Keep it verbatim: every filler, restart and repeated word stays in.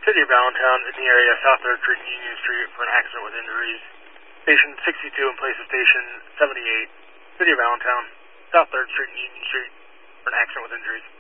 City of Allentown in the area, South third Street and Union Street for an accident with injuries. Station sixty-two in place of Station seventy-eight. City of Allentown, South third Street and Union Street for an accident with injuries.